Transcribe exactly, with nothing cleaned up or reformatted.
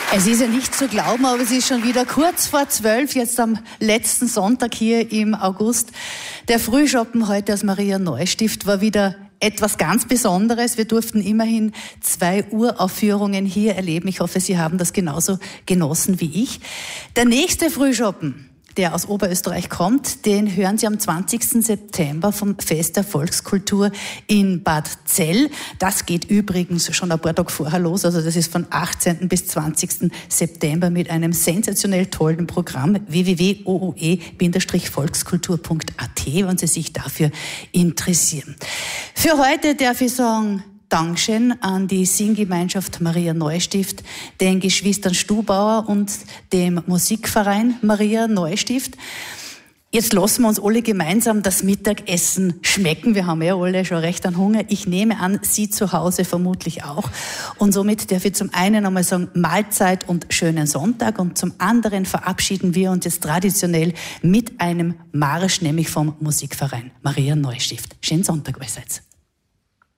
Es ist ja nicht zu glauben, aber es ist schon wieder kurz vor zwölf, jetzt am letzten Sonntag hier im August. Der Frühschoppen heute aus Maria Neustift war wieder etwas ganz Besonderes. Wir durften immerhin zwei Uraufführungen hier erleben. Ich hoffe, Sie haben das genauso genossen wie ich. Der nächste Frühschoppen, der aus Oberösterreich kommt, den hören Sie am zwanzigsten September vom Fest der Volkskultur in Bad Zell. Das geht übrigens schon ein paar Tage vorher los, also das ist von achtzehnten bis zwanzigsten September mit einem sensationell tollen Programm w w w punkt o o e Volkskultur punkt a t, wenn Sie sich dafür interessieren. Für heute darf ich sagen, Dankeschön an die Singgemeinschaft Maria Neustift, den Geschwistern Stubauer und dem Musikverein Maria Neustift. Jetzt lassen wir uns alle gemeinsam das Mittagessen schmecken. Wir haben ja alle schon recht an Hunger. Ich nehme an, Sie zu Hause vermutlich auch. Und somit darf ich zum einen einmal sagen, Mahlzeit und schönen Sonntag. Und zum anderen verabschieden wir uns jetzt traditionell mit einem Marsch, nämlich vom Musikverein Maria Neustift. Schönen Sonntag allerseits.